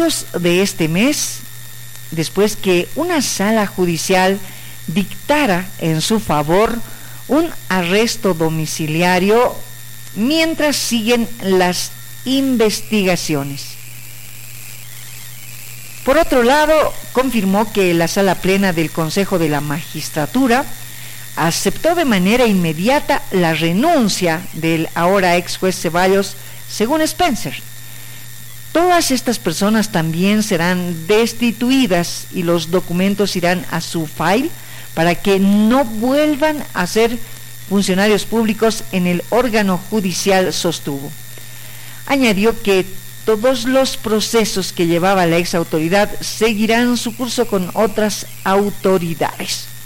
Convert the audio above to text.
principios de este mes, después que una sala judicial dictara en su favor un arresto domiciliario mientras siguen las investigaciones. Por otro lado, confirmó que la sala plena del Consejo de la Magistratura aceptó de manera inmediata la renuncia del ahora ex juez Ceballos, según Spencer. Todas estas personas también serán destituidas y los documentos irán a su file para que no vuelvan a ser funcionarios públicos en el órgano judicial, sostuvo. Añadió que todos los procesos que llevaba la ex autoridad seguirán su curso con otras autoridades.